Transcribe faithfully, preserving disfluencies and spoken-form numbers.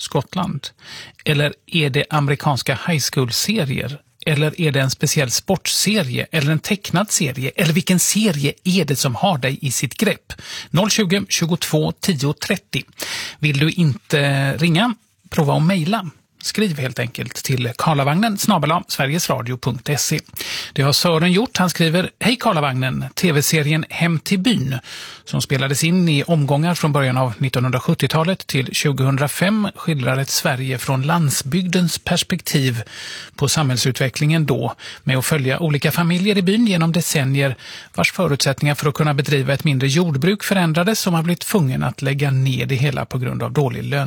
Skottland? Eller är det amerikanska high school-serier? Eller är det en speciell sportserie eller en tecknad serie? Eller vilken serie är det som har dig i sitt grepp? noll tjugo, tjugotvå, tio, trettio. Vill du inte ringa? Prova att mejla. Skriv helt enkelt till karlavagnen snabel-a sverigesradio punkt se. Det har Sören gjort. Han skriver: Hej Karlavagnen, tv-serien Hem till byn som spelades in i omgångar från början av nittonhundrasjuttiotalet till tjugohundrafem skildrar ett Sverige från landsbygdens perspektiv på samhällsutvecklingen då, med att följa olika familjer i byn genom decennier vars förutsättningar för att kunna bedriva ett mindre jordbruk förändrades, som har blivit tvungen att lägga ner det hela på grund av dålig lönsamhet.